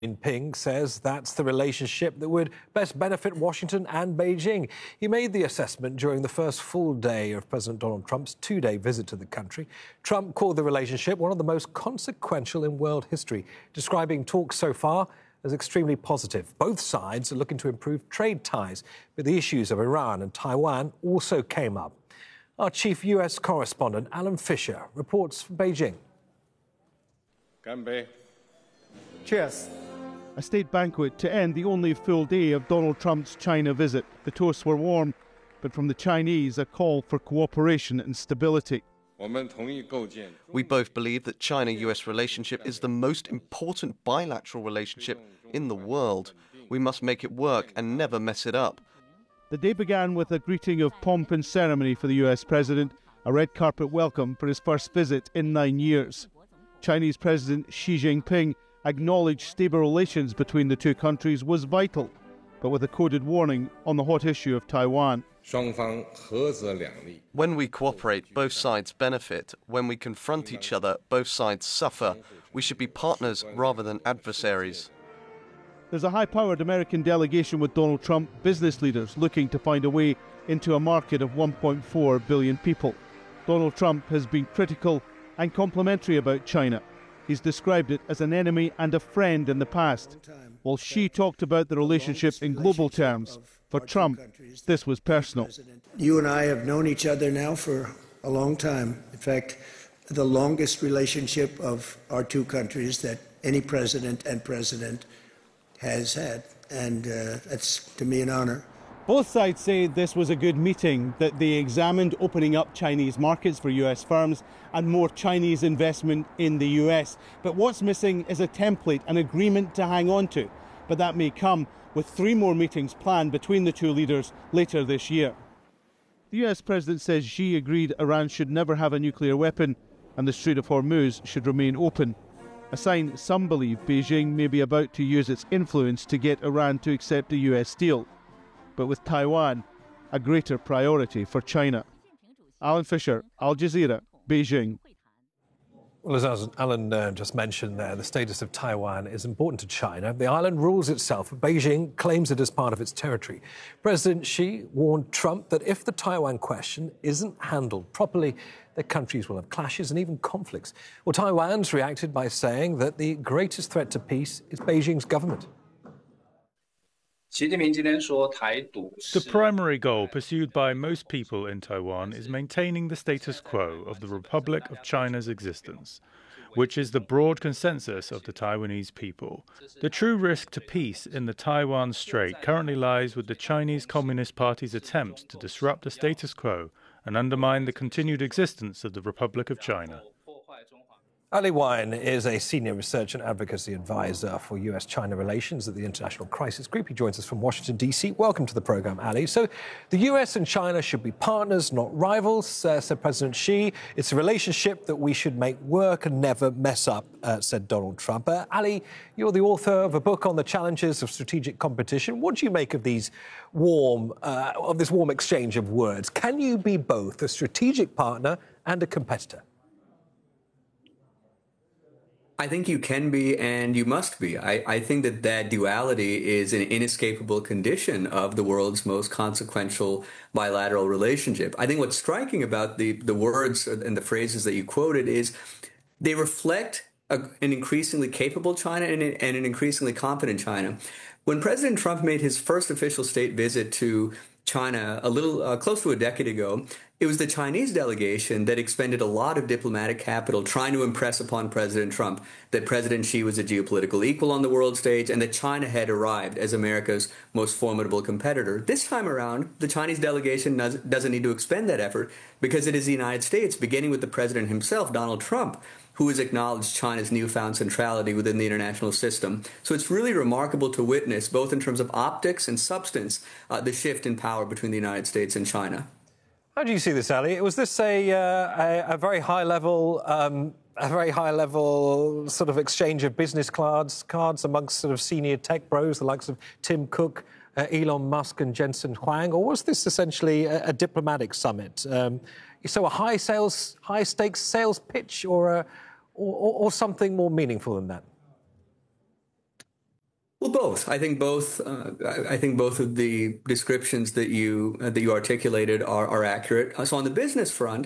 Jinping says that's the relationship that would best benefit Washington and Beijing. He made the assessment during the first full day of President Donald Trump's two-day visit to the country. Trump called the relationship one of the most consequential in world history, describing talks so far as extremely positive. Both sides are looking to improve trade ties, but the issues of Iran and Taiwan also came up. Our chief US correspondent, Alan Fisher, reports from Beijing. Ganbei. Cheers. A state banquet to end the only full day of Donald Trump's China visit. The toasts were warm, but from the Chinese, a call for cooperation and stability. We both believe that China-US relationship is the most important bilateral relationship in the world. We must make it work and never mess it up. The day began with a greeting of pomp and ceremony for the US president, a red carpet welcome for his first visit in 9 years. Chinese President Xi Jinping acknowledged stable relations between the two countries was vital, but with a coded warning on the hot issue of Taiwan. When we cooperate, both sides benefit. When we confront each other, both sides suffer. We should be partners rather than adversaries. There's a high-powered American delegation with Donald Trump, business leaders looking to find a way into a market of 1.4 billion people. Donald Trump has been critical and complimentary about China. He's described it as an enemy and a friend in the past, while Xi talked about the relationship in global terms. For Trump, this was personal. You and I have known each other now for a long time. In fact, the longest relationship of our two countries that any president and president has had. And that's, to me, an honor. Both sides say this was a good meeting, that they examined opening up Chinese markets for US firms and more Chinese investment in the US. But what's missing is a template, an agreement to hang on to. But that may come with 3 more meetings planned between the two leaders later this year. The US president says Xi agreed Iran should never have a nuclear weapon and the Strait of Hormuz should remain open. A sign some believe Beijing may be about to use its influence to get Iran to accept a US deal. But with Taiwan, a greater priority for China. Alan Fisher, Al Jazeera, Beijing. Well, as Alan just mentioned there, the status of Taiwan is important to China. The island rules itself, but Beijing claims it as part of its territory. President Xi warned Trump that if the Taiwan question isn't handled properly, their countries will have clashes and even conflicts. Well, Taiwan's reacted by saying that the greatest threat to peace is Beijing's government. The primary goal pursued by most people in Taiwan is maintaining the status quo of the Republic of China's existence, which is the broad consensus of the Taiwanese people. The true risk to peace in the Taiwan Strait currently lies with the Chinese Communist Party's attempts to disrupt the status quo and undermine the continued existence of the Republic of China. Ali Wyne is a senior research and advocacy advisor for US-China relations at the International Crisis Group. He joins us from Washington, D.C. Welcome to the program, Ali. So the US and China should be partners, not rivals, said President Xi. It's a relationship that we should make work and never mess up, said Donald Trump. Ali, you're the author of a book on the challenges of strategic competition. What do you make of this warm exchange of words? Can you be both a strategic partner and a competitor? I think you can be and you must be. I think that duality is an inescapable condition of the world's most consequential bilateral relationship. I think what's striking about the words and the phrases that you quoted is they reflect an increasingly capable China and an increasingly competent China. When President Trump made his first official state visit to China a little close to a decade ago, it was the Chinese delegation that expended a lot of diplomatic capital trying to impress upon President Trump that President Xi was a geopolitical equal on the world stage and that China had arrived as America's most formidable competitor. This time around, the Chinese delegation doesn't need to expend that effort because it is the United States, beginning with the president himself, Donald Trump, who has acknowledged China's newfound centrality within the international system. So it's really remarkable to witness, both in terms of optics and substance, the shift in power between the United States and China. How do you see this, Ali? Was this a very high level sort of exchange of business cards amongst sort of senior tech bros, the likes of Tim Cook, Elon Musk and Jensen Huang, or was this essentially a diplomatic summit? So a high stakes sales pitch, or something more meaningful than that? Well, both. I think both. I think both of the descriptions that you articulated are accurate. So on the business front,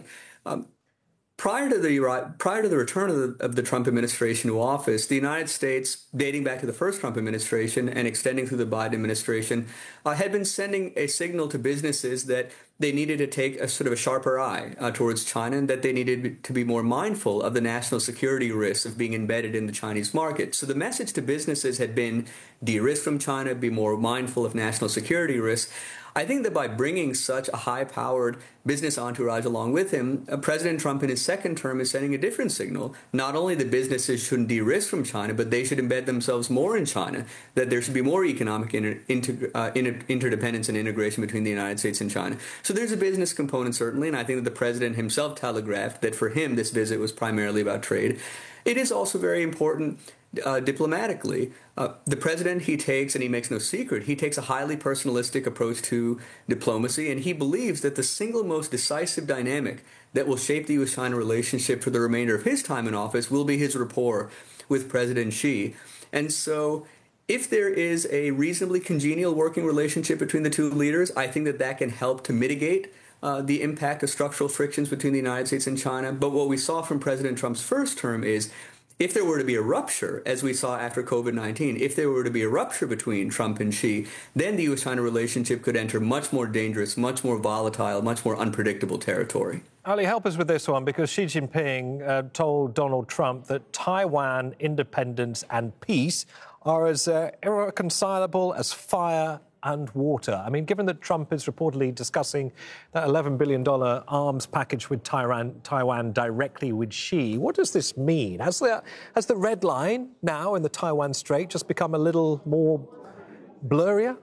prior to the return of the Trump administration to office, the United States, dating back to the first Trump administration and extending through the Biden administration, had been sending a signal to businesses that they needed to take a sort of a sharper eye towards China, and that they needed to be more mindful of the national security risks of being embedded in the Chinese market. So the message to businesses had been de-risk from China, be more mindful of national security risks. I think that by bringing such a high-powered business entourage along with him, President Trump in his second term is sending a different signal. Not only that businesses shouldn't de-risk from China, but they should embed themselves more in China, that there should be more economic interdependence and integration between the United States and China. So there's a business component, certainly, and I think that the president himself telegraphed that for him this visit was primarily about trade. It is also very important diplomatically. The president, he takes, and he makes no secret, he takes a highly personalistic approach to diplomacy, and he believes that the single most decisive dynamic that will shape the U.S.-China relationship for the remainder of his time in office will be his rapport with President Xi. And so if there is a reasonably congenial working relationship between the two leaders, I think that that can help to mitigate the impact of structural frictions between the United States and China. But what we saw from President Trump's first term is, if there were to be a rupture, as we saw after COVID-19, if there were to be a rupture between Trump and Xi, then the U.S.-China relationship could enter much more dangerous, much more volatile, much more unpredictable territory. Ali, help us with this one, because Xi Jinping told Donald Trump that Taiwan independence and peace are as irreconcilable as fire and water. I mean, given that Trump is reportedly discussing that $11 billion arms package with Taiwan directly with Xi, what does this mean? Has the red line now in the Taiwan Strait just become a little more blurrier?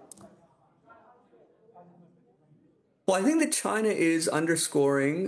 Well, I think that China is underscoring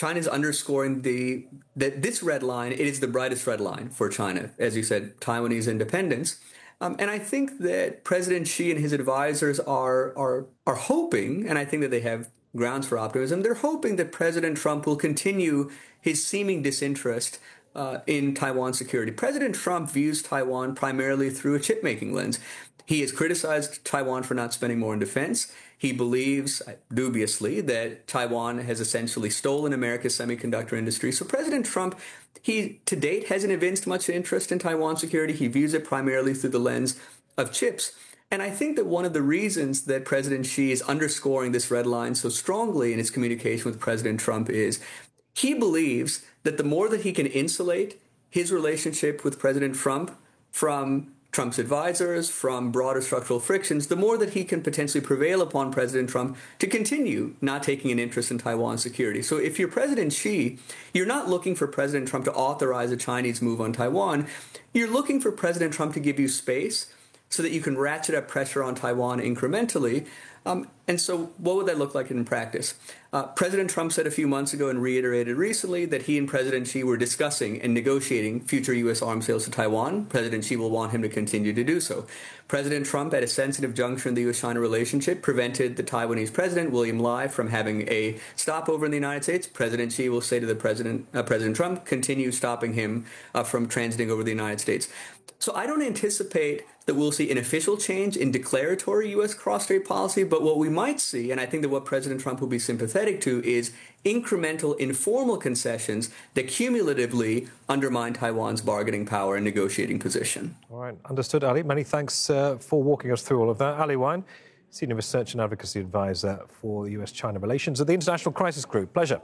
that this red line, it is the brightest red line for China, as you said, Taiwanese independence. And I think that President Xi and his advisors are hoping, and I think that they have grounds for optimism, they're hoping that President Trump will continue his seeming disinterest in Taiwan security. President Trump views Taiwan primarily through a chip-making lens. He has criticized Taiwan for not spending more in defense. He believes, dubiously, that Taiwan has essentially stolen America's semiconductor industry. So President Trump, he, to date, hasn't evinced much interest in Taiwan security. He views it primarily through the lens of chips. And I think that one of the reasons that President Xi is underscoring this red line so strongly in his communication with President Trump is he believes that the more that he can insulate his relationship with President Trump from Trump's advisors, from broader structural frictions, the more that he can potentially prevail upon President Trump to continue not taking an interest in Taiwan security. So if you're President Xi, you're not looking for President Trump to authorize a Chinese move on Taiwan. You're looking for President Trump to give you space so that you can ratchet up pressure on Taiwan incrementally. And so what would that look like in practice? President Trump said a few months ago and reiterated recently that he and President Xi were discussing and negotiating future U.S. arms sales to Taiwan. President Xi will want him to continue to do so. President Trump, at a sensitive juncture in the U.S.-China relationship, prevented the Taiwanese president, William Lai, from having a stopover in the United States. President Xi will say to the President Trump, continue stopping him from transiting over the United States. So I don't anticipate that we'll see an official change in declaratory U.S. cross-strait policy, but what we might see, and I think that what President Trump will be sympathetic to, is incremental informal concessions that cumulatively undermine Taiwan's bargaining power and negotiating position. All right, understood, Ali. Many thanks for walking us through all of that. Ali Wyne, Senior Research and Advocacy Advisor for U.S.-China Relations at the International Crisis Group. Pleasure.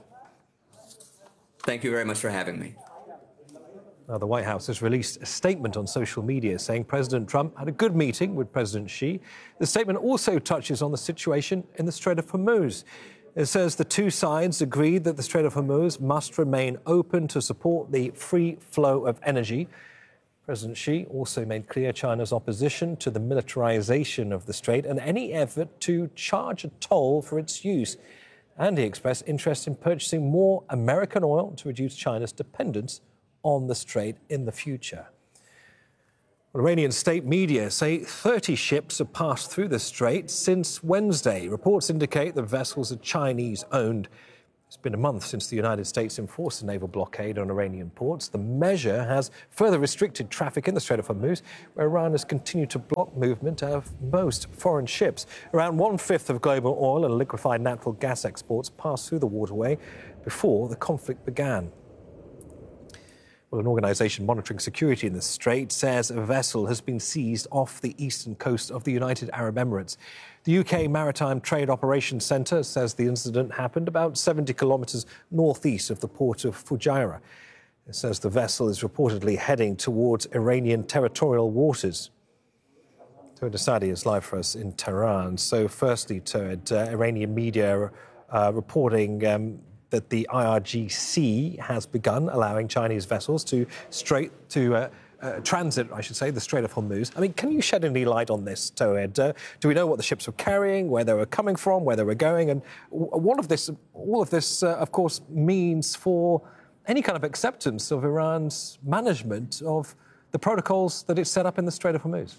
Thank you very much for having me. Now, the White House has released a statement on social media saying President Trump had a good meeting with President Xi. The statement also touches on the situation in the Strait of Hormuz. It says the two sides agreed that the Strait of Hormuz must remain open to support the free flow of energy. President Xi also made clear China's opposition to the militarization of the strait and any effort to charge a toll for its use. And he expressed interest in purchasing more American oil to reduce China's dependence on the strait in the future. Iranian state media say 30 ships have passed through the strait since Wednesday. Reports indicate the vessels are Chinese-owned. It's been a month since the United States enforced a naval blockade on Iranian ports. The measure has further restricted traffic in the Strait of Hormuz, where Iran has continued to block movement of most foreign ships. Around 1/5 of global oil and liquefied natural gas exports passed through the waterway before the conflict began. Well, an organisation monitoring security in the Strait says a vessel has been seized off the eastern coast of the United Arab Emirates. The UK Maritime Trade Operations Centre says the incident happened about 70 kilometres northeast of the port of Fujairah. It says the vessel is reportedly heading towards Iranian territorial waters. Tawhid Asadi is live for us in Tehran. So firstly, Tawhid, Iranian media reporting that the IRGC has begun allowing Chinese vessels to transit, the Strait of Hormuz. I mean, can you shed any light on this, Tawhid? Do we know what the ships were carrying, where they were coming from, where they were going? And all of this, of course, means for any kind of acceptance of Iran's management of the protocols that it's set up in the Strait of Hormuz?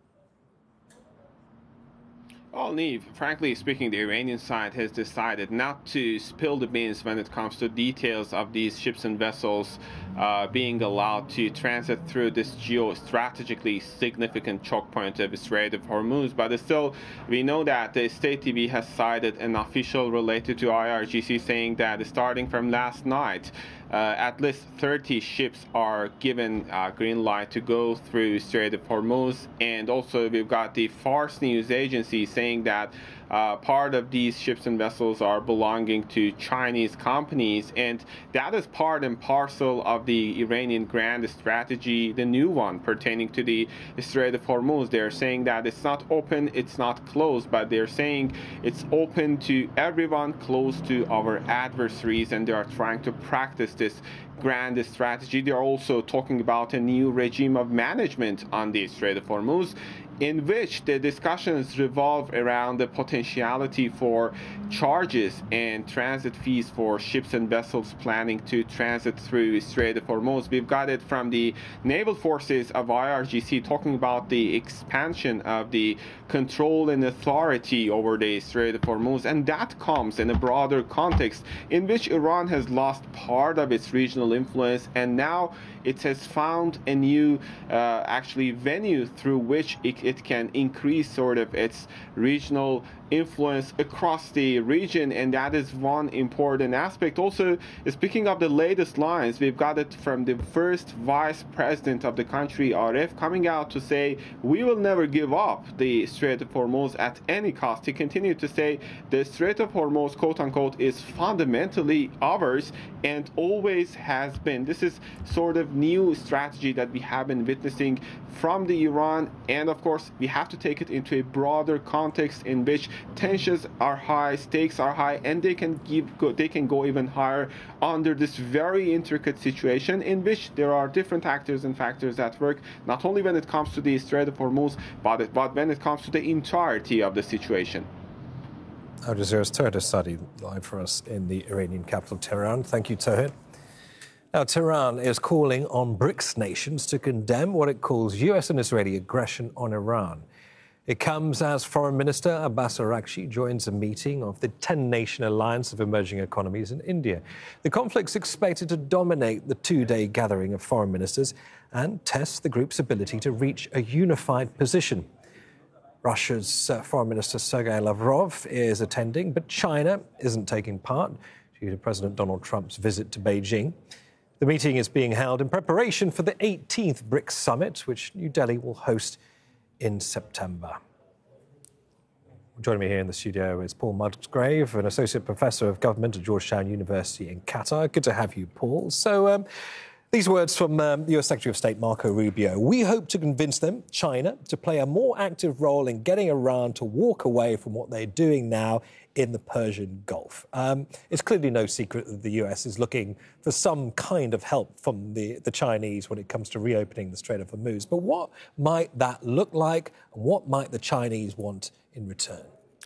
Well, Neve, frankly speaking, the Iranian side has decided not to spill the beans when it comes to details of these ships and vessels being allowed to transit through this geostrategically significant choke point of the Strait of Hormuz. But still, we know that the State TV has cited an official related to IRGC saying that starting from last night, at least 30 ships are given green light to go through Strait of Hormuz. And also we've got the Fars News Agency saying that part of these ships and vessels are belonging to Chinese companies, and that is part and parcel of the Iranian grand strategy, the new one pertaining to the Strait of Hormuz. They're saying that it's not open, it's not closed, but they're saying it's open to everyone, closed to our adversaries, and they are trying to practice this grand strategy. They are also talking about a new regime of management on the Strait of Hormuz, in which the discussions revolve around the potentiality for charges and transit fees for ships and vessels planning to transit through Strait of Hormuz. We've got it from the naval forces of IRGC talking about the expansion of the control and authority over the Strait of Hormuz, and that comes in a broader context in which Iran has lost part of its regional influence, and now it has found a new venue through which it can increase sort of its regional influence across the region, and that is one important aspect. Also, speaking of the latest lines, we've got it from the first vice president of the country, Aref, coming out to say, we will never give up the Strait of Hormuz at any cost. He continued to say, the Strait of Hormuz, quote unquote, is fundamentally ours and always has been. This is sort of new strategy that we have been witnessing from the Iran, and of course we have to take it into a broader context in which tensions are high, stakes are high, and they can go even higher under this very intricate situation in which there are different actors and factors at work, not only when it comes to the Strait of Hormuz, but when it comes to the entirety of the situation. Al Jazeera's Tawhid Asadi live for us in the Iranian capital, Tehran. Thank you, Tawhid. Now, Tehran is calling on BRICS nations to condemn what it calls US and Israeli aggression on Iran. It comes as Foreign Minister Abbas Araghchi joins a meeting of the 10-nation alliance of emerging economies in India. The conflict's expected to dominate the two-day gathering of foreign ministers and test the group's ability to reach a unified position. Russia's Foreign Minister Sergei Lavrov is attending, but China isn't taking part due to President Donald Trump's visit to Beijing. The meeting is being held in preparation for the 18th BRICS summit, which New Delhi will host in September. Joining me here in the studio is Paul Musgrave, an associate professor of government at Georgetown University in Qatar. Good to have you, Paul. So these words from US Secretary of State Marco Rubio. We hope to convince them, China, to play a more active role in getting Iran to walk away from what they're doing now in the Persian Gulf. It's clearly no secret that the US is looking for some kind of help from the Chinese when it comes to reopening the Strait of Hormuz. But what might that look like, and what might the Chinese want in return?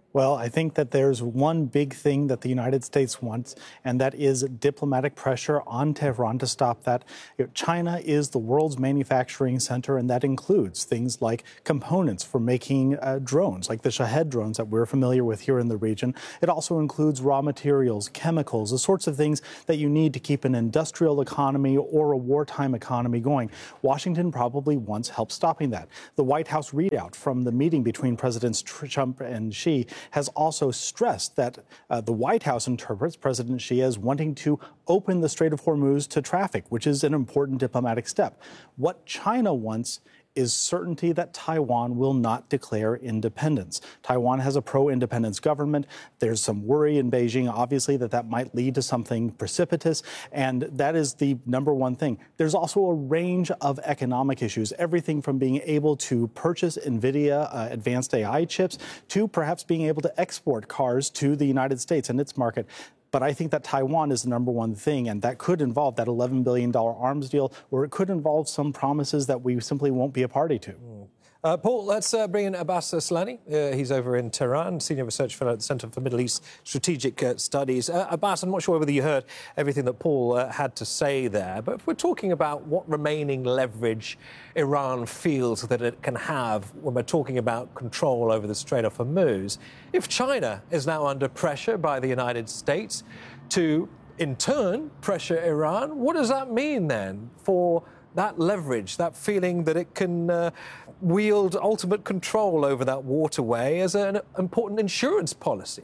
Well, I think that there's one big thing that the United States wants, and that is diplomatic pressure on Tehran to stop that. China is the world's manufacturing center, and that includes things like components for making drones, like the Shahed drones that we're familiar with here in the region. It also includes raw materials, chemicals, the sorts of things that you need to keep an industrial economy or a wartime economy going. Washington probably wants help stopping that. The White House readout from the meeting between Presidents Trump and Xi has also stressed that the White House interprets President Xi as wanting to open the Strait of Hormuz to traffic, which is an important diplomatic step. What China wants is certainty that Taiwan will not declare independence. Taiwan has a pro-independence government. There's some worry in Beijing, obviously, that might lead to something precipitous, and that is the number one thing. There's also a range of economic issues, everything from being able to purchase NVIDIA advanced AI chips to perhaps being able to export cars to the United States and its market. But I think that Taiwan is the number one thing, and that could involve that $11 billion arms deal, or it could involve some promises that we simply won't be a party to. Paul, let's bring in Abbas Asllani. He's over in Tehran, Senior Research Fellow at the Centre for Middle East Strategic Studies. Abbas, I'm not sure whether you heard everything that Paul had to say there, but if we're talking about what remaining leverage Iran feels that it can have when we're talking about control over the Strait of Hormuz, if China is now under pressure by the United States to, in turn, pressure Iran, what does that mean then for that leverage, that feeling that it can wield ultimate control over that waterway as an important insurance policy?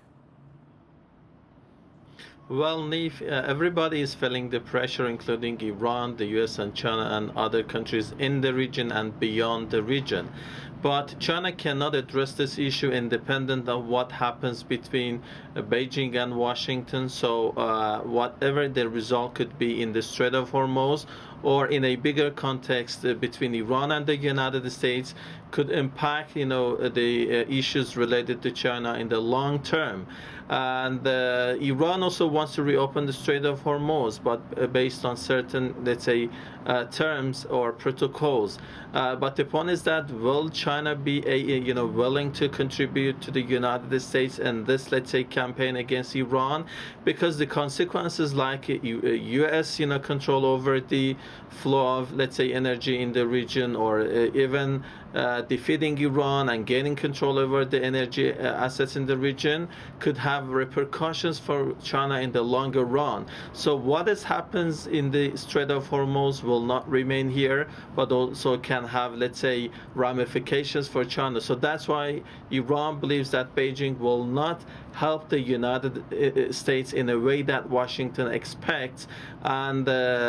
Well, Neve, everybody is feeling the pressure, including Iran, the US and China and other countries in the region and beyond the region. But China cannot address this issue independent of what happens between Beijing and Washington. So whatever the result could be in the Strait of Hormuz or in a bigger context between Iran and the United States could impact, the issues related to China in the long term. And Iran also wants to reopen the Strait of Hormuz, but based on certain, let's say, terms or protocols. But the point is that will China be willing to contribute to the United States in this, let's say, campaign against Iran? Because the consequences like U.S. control over the flow of, let's say, energy in the region, or even defeating Iran and gaining control over the energy assets in the region could have repercussions for China in the longer run. So what happens in the Strait of Hormuz will not remain here, but also can have, let's say, ramifications for China. So that's why Iran believes that Beijing will not help the United States in a way that Washington expects. And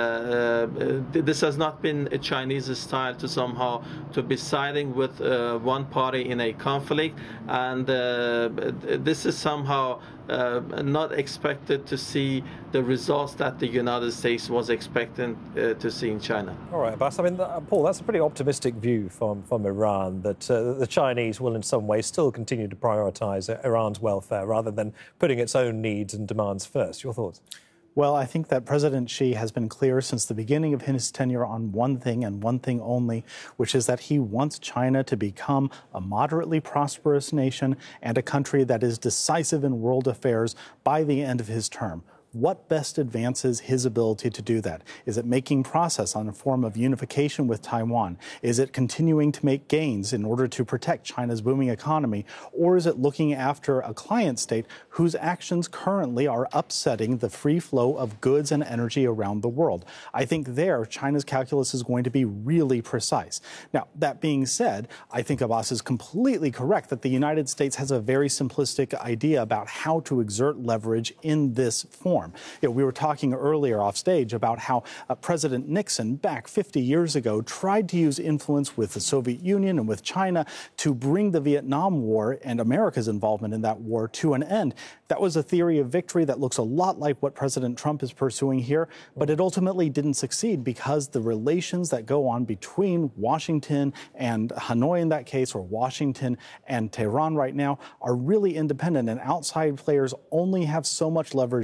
this has not been a Chinese style to be siding with one party in a conflict. And this is somehow not expected to see the results that the United States was expecting to see in China. All right, Abbas. I mean, Paul, that's a pretty optimistic view from Iran, that the Chinese will in some way still continue to prioritise Iran's welfare rather than putting its own needs and demands first. Your thoughts? Well, I think that President Xi has been clear since the beginning of his tenure on one thing and one thing only, which is that he wants China to become a moderately prosperous nation and a country that is decisive in world affairs by the end of his term. What best advances his ability to do that? Is it making progress on a form of unification with Taiwan? Is it continuing to make gains in order to protect China's booming economy? Or is it looking after a client state whose actions currently are upsetting the free flow of goods and energy around the world? I think there, China's calculus is going to be really precise. Now, that being said, I think Abbas is completely correct that the United States has a very simplistic idea about how to exert leverage in this form. We were talking earlier off stage about how President Nixon back 50 years ago tried to use influence with the Soviet Union and with China to bring the Vietnam War and America's involvement in that war to an end. That was a theory of victory that looks a lot like what President Trump is pursuing here, but it ultimately didn't succeed because the relations that go on between Washington and Hanoi in that case, or Washington and Tehran right now, are really independent, and outside players only have so much leverage they can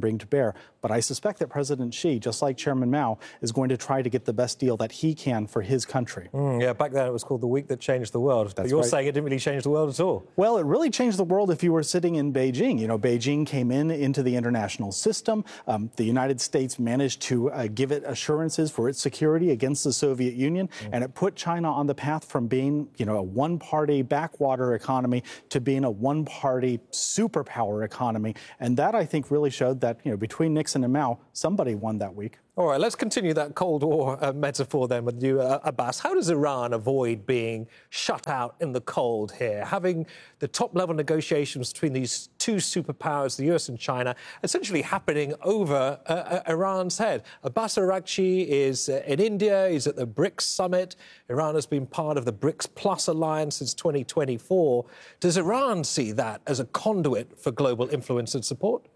bring to bear. But I suspect that President Xi, just like Chairman Mao, is going to try to get the best deal that he can for his country. Yeah, back then it was called the week that changed the world. But you're saying it didn't really change the world at all. Well, it really changed the world if you were sitting in Beijing. You know, Beijing came into the international system. The United States managed to give it assurances for its security against the Soviet Union, and it put China on the path from being, a one-party backwater economy to being a one-party superpower economy. And that, I think, really showed that, between Nixon and Mao, somebody won that week. All right, let's continue that Cold War metaphor then with you, Abbas. How does Iran avoid being shut out in the cold here? Having the top-level negotiations between these two superpowers, the US and China, essentially happening over Iran's head. Abbas Araghchi is in India. He's at the BRICS summit. Iran has been part of the BRICS Plus alliance since 2024. Does Iran see that as a conduit for global influence and support?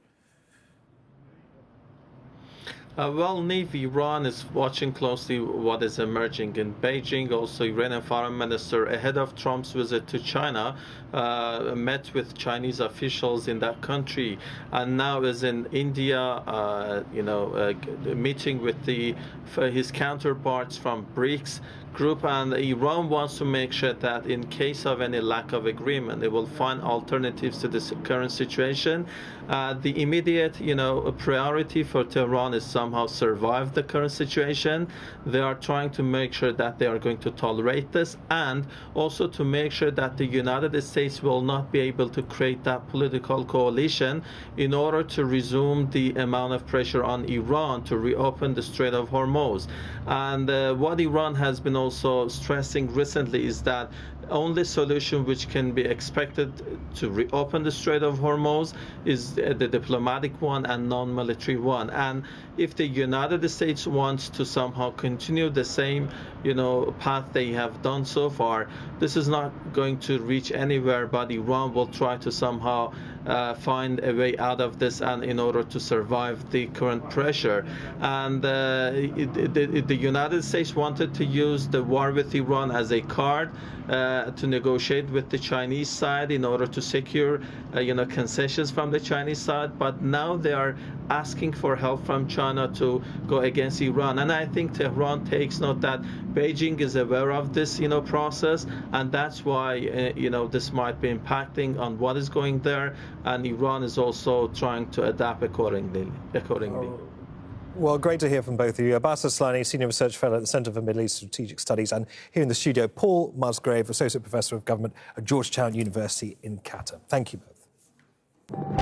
Well, Neve, Iran is watching closely what is emerging in Beijing. Also, Iranian Foreign Minister, ahead of Trump's visit to China, met with Chinese officials in that country, and now is in India, meeting with his counterparts from BRICS group. And Iran wants to make sure that in case of any lack of agreement, they will find alternatives to this current situation. The immediate, priority for Tehran is somehow survive the current situation. They are trying to make sure that they are going to tolerate this, and also to make sure that the United States will not be able to create that political coalition in order to resume the amount of pressure on Iran to reopen the Strait of Hormuz. And what Iran has been also stressing recently is that only solution which can be expected to reopen the Strait of Hormuz is the diplomatic one and non-military one. And if the United States wants to somehow continue the same, path they have done so far, this is not going to reach anywhere, but Iran will try to somehow find a way out of this, and in order to survive the current pressure. And the United States wanted to use the war with Iran as a card to negotiate with the Chinese side in order to secure, concessions from the Chinese side. But now they are asking for help from China to go against Iran. And I think Tehran takes note that Beijing is aware of this, process, and that's why, this might be impacting on what is going there. And Iran is also trying to adapt accordingly. Well, great to hear from both of you. Abbas Aslani, Senior Research Fellow at the Centre for Middle East Strategic Studies, and here in the studio, Paul Musgrave, Associate Professor of Government at Georgetown University in Qatar. Thank you both.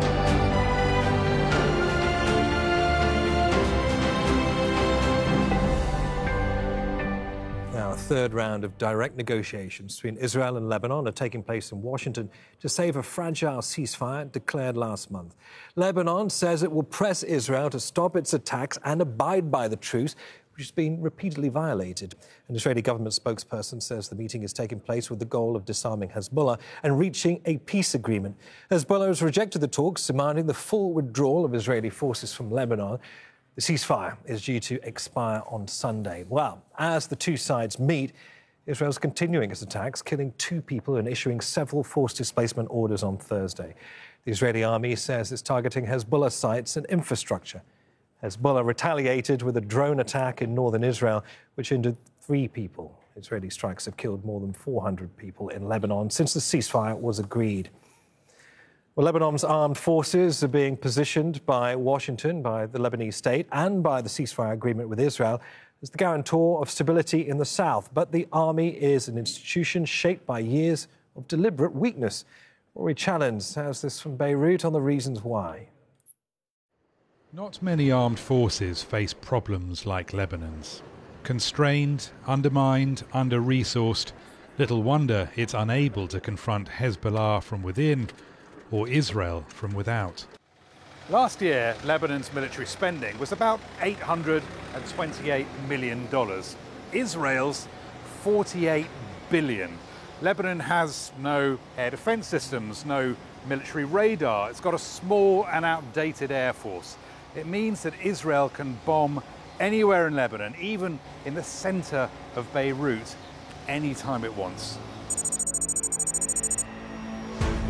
Now, a third round of direct negotiations between Israel and Lebanon are taking place in Washington to save a fragile ceasefire declared last month. Lebanon says it will press Israel to stop its attacks and abide by the truce, which has been repeatedly violated. An Israeli government spokesperson says the meeting is taking place with the goal of disarming Hezbollah and reaching a peace agreement. Hezbollah has rejected the talks, demanding the full withdrawal of Israeli forces from Lebanon. The ceasefire is due to expire on Sunday. Well, as the two sides meet, Israel's continuing its attacks, killing 2 people and issuing several forced displacement orders on Thursday. The Israeli army says it's targeting Hezbollah sites and infrastructure. Hezbollah retaliated with a drone attack in northern Israel, which injured 3 people. Israeli strikes have killed more than 400 people in Lebanon since the ceasefire was agreed. Well, Lebanon's armed forces are being positioned by Washington, by the Lebanese state, and by the ceasefire agreement with Israel as the guarantor of stability in the south. But the army is an institution shaped by years of deliberate weakness. Rory Challens has this from Beirut on the reasons why. Not many armed forces face problems like Lebanon's. Constrained, undermined, under-resourced, little wonder it's unable to confront Hezbollah from within or Israel from without. Last year, Lebanon's military spending was about $828 million. Israel's $48 billion. Lebanon has no air defense systems, no military radar. It's got a small and outdated air force. It means that Israel can bomb anywhere in Lebanon, even in the center of Beirut, anytime it wants.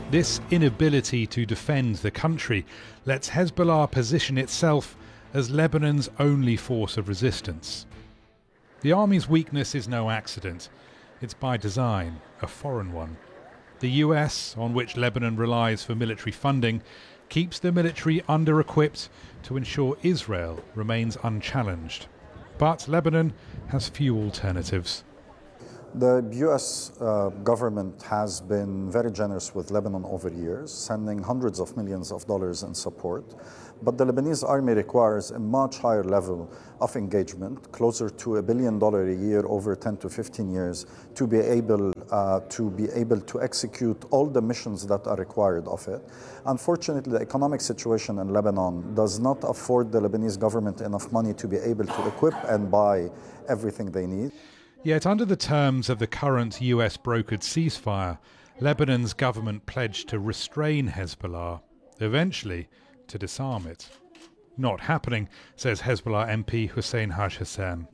This inability to defend the country lets Hezbollah position itself as Lebanon's only force of resistance. The army's weakness is no accident. It's by design, a foreign one. The US, on which Lebanon relies for military funding, keeps the military under-equipped to ensure Israel remains unchallenged. But Lebanon has few alternatives. The U.S. government has been very generous with Lebanon over years, sending hundreds of millions of dollars in support. But the Lebanese army requires a much higher level of engagement, closer to $1 billion a year over 10 to 15 years, to be able to execute all the missions that are required of it. Unfortunately, the economic situation in Lebanon does not afford the Lebanese government enough money to be able to equip and buy everything they need. Yet under the terms of the current US-brokered ceasefire, Lebanon's government pledged to restrain Hezbollah, eventually to disarm it. Not happening, says Hezbollah MP Hussein Haj Hassan.